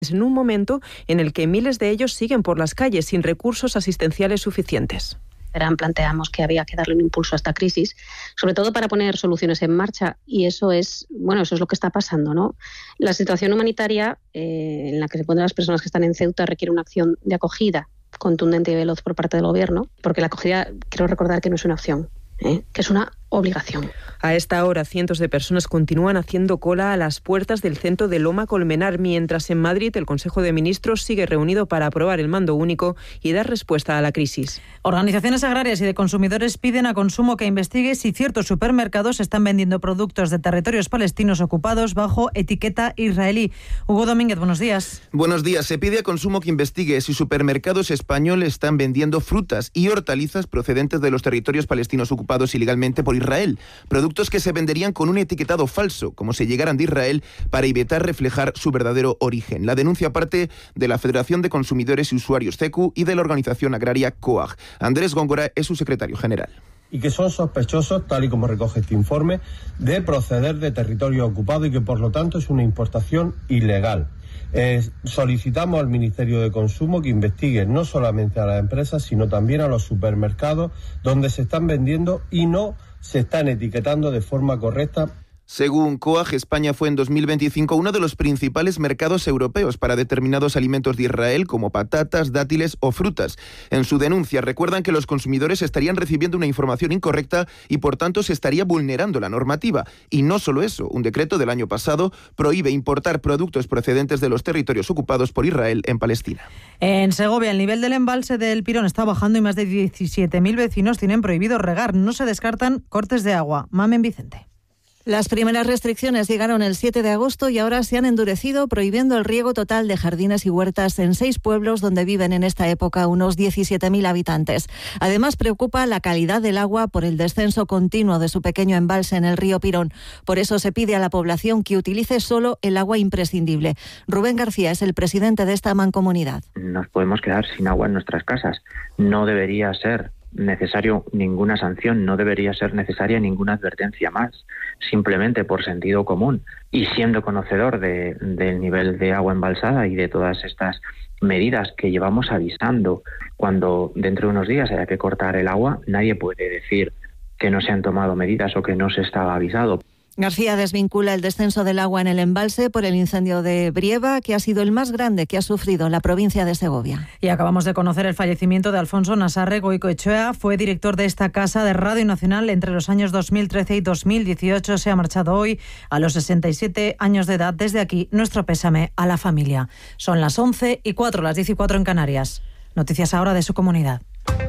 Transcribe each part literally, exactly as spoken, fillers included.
en un momento en el que miles de ellos siguen por las calles sin recursos asistenciales suficientes. Verán, planteamos que había que darle un impulso a esta crisis, sobre todo para poner soluciones en marcha, y eso es, bueno, eso es lo que está pasando, ¿no? La situación humanitaria eh, en la que se encuentran las personas que están en Ceuta requiere una acción de acogida contundente y veloz por parte del Gobierno, porque la acogida, quiero recordar que no es una opción, ¿eh? que es una obligación. A esta hora, cientos de personas continúan haciendo cola a las puertas del centro de Loma Colmenar, mientras en Madrid el Consejo de Ministros sigue reunido para aprobar el mando único y dar respuesta a la crisis. Organizaciones agrarias y de consumidores piden a Consumo que investigue si ciertos supermercados están vendiendo productos de territorios palestinos ocupados bajo etiqueta israelí. Hugo Domínguez, buenos días. Buenos días. Se pide a Consumo que investigue si supermercados españoles están vendiendo frutas y hortalizas procedentes de los territorios palestinos ocupados ilegalmente por Israel, productos que se venderían con un etiquetado falso, como si llegaran de Israel, para evitar reflejar su verdadero origen. La denuncia parte de la Federación de Consumidores y Usuarios C E C U y de la organización agraria COAG. Andrés Góngora es su secretario general. Y que son sospechosos, tal y como recoge este informe, de proceder de territorio ocupado y que por lo tanto es una importación ilegal. Eh, solicitamos al Ministerio de Consumo que investigue no solamente a las empresas, sino también a los supermercados donde se están vendiendo y no se están etiquetando de forma correcta. Según COAG, España fue en dos mil veinticinco uno de los principales mercados europeos para determinados alimentos de Israel, como patatas, dátiles o frutas. En su denuncia recuerdan que los consumidores estarían recibiendo una información incorrecta y por tanto se estaría vulnerando la normativa. Y no solo eso, un decreto del año pasado prohíbe importar productos procedentes de los territorios ocupados por Israel en Palestina. En Segovia, el nivel del embalse del Pirón está bajando y más de diecisiete mil vecinos tienen prohibido regar. No se descartan cortes de agua. Mamen Vicente. Las primeras restricciones llegaron el siete de agosto y ahora se han endurecido, prohibiendo el riego total de jardines y huertas en seis pueblos donde viven en esta época unos diecisiete mil habitantes. Además, preocupa la calidad del agua por el descenso continuo de su pequeño embalse en el río Pirón. Por eso se pide a la población que utilice solo el agua imprescindible. Rubén García es el presidente de esta mancomunidad. Nos podemos quedar sin agua en nuestras casas. No debería ser necesario ninguna sanción, no debería ser necesaria ninguna advertencia más, simplemente por sentido común y siendo conocedor de, del nivel de agua embalsada y de todas estas medidas que llevamos avisando. Cuando dentro de unos días haya que cortar el agua, nadie puede decir que no se han tomado medidas o que no se estaba avisado. García desvincula el descenso del agua en el embalse por el incendio de Brieva, que ha sido el más grande que ha sufrido la provincia de Segovia. Y acabamos de conocer el fallecimiento de Alfonso Nasarre Goicoechea. Fue director de esta casa de Radio Nacional entre los años dos mil trece y dos mil dieciocho. Se ha marchado hoy a los sesenta y siete años de edad. Desde aquí, nuestro pésame a la familia. Son las once y cuatro, las diez y cuatro en Canarias. Noticias ahora de su comunidad.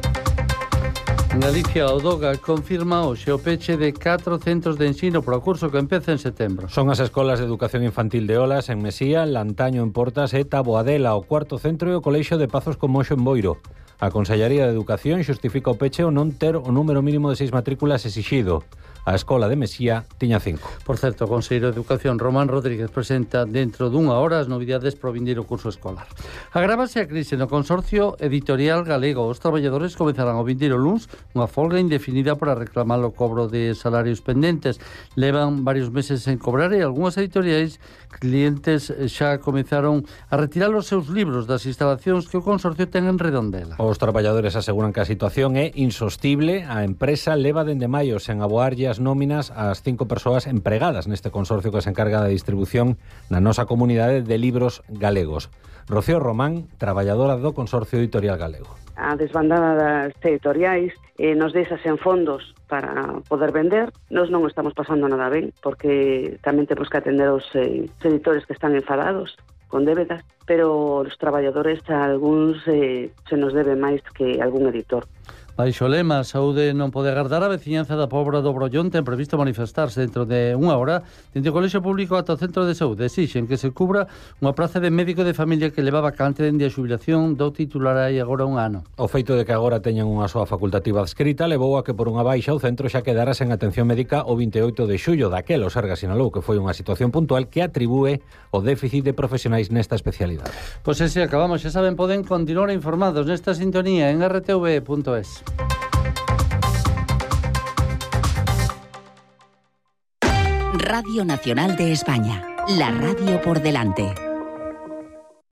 Galicia Odoga confirma hoxe o peche de catro centros de ensino para o curso que empeza en setembro. Son as escolas de educación infantil de Olas en Mesía, Lantaño en Portas e Taboadela. O cuarto centro e o colexio de Pazos con Moxo en Boiro. A Consellería de Educación xustifica o peche o non ter o número mínimo de seis matrículas exixido. A escola de Mesía tiña cinco. Por certo, o Conselleiro de Educación Román Rodríguez presenta dentro dunha hora as novidades para o vindeiro curso escolar. Agrávase a crise no Consorcio Editorial Galego. Os traballadores comezarán o vindeiro luns unha folga indefinida para reclamar o cobro de salarios pendentes. Levan varios meses sen cobrar e algunhas editoriais clientes xa comezaron a retirar os seus libros das instalacións que o Consorcio ten en Redondela. Os traballadores aseguran que a situación é insostible. A empresa leva dende maio sen aboarlle as nóminas ás cinco persoas empregadas neste consorcio que se encarga da distribución na nosa comunidade de libros galegos. Rocío Román, traballadora do Consorcio Editorial Galego. A desbandada das editoriais eh, nos deixa sen fondos para poder vender. Nos non estamos pasando nada ben, porque tamén temos que atender os eh, editores que están enfadados con débedas, pero os traballadores a algúns eh, se nos debe máis que algún editor. Baixo o lema Saúde non pode agardar, a veciñanza da Pobra do Brollón ten previsto manifestarse dentro de unha hora dentro do Colexio Público ata o Centro de Saúde. Exixen que se cubra unha praza de médico de familia que leva vacante dende a xubilación do titular hai agora un ano. O feito de que agora teñan unha soa facultativa adscrita levou a que por unha baixa o centro xa quedara sen atención médica o vinte e oito de xullo. Daquela o Sergas sinalou que foi unha situación puntual que atribúe o déficit de profesionais nesta especialidade. Pois pues ese acabamos, xa saben, poden continuar informados nesta sintonía en erre te ve punto es. Radio Nacional de España, la radio por delante.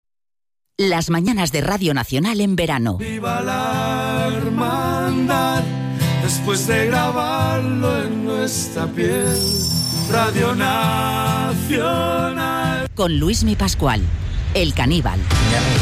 Las mañanas de Radio Nacional en verano. Viva la hermandad, después de grabarlo en nuestra piel. Radio Nacional. Con Luismi Pascual, el caníbal.